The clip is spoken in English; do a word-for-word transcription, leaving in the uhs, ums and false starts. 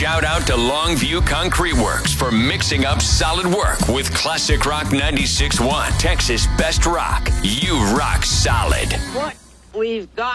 shout out to Longview Concrete Works for mixing up solid work with Classic Rock ninety-six point one, Texas Best Rock. You rock solid. What we've got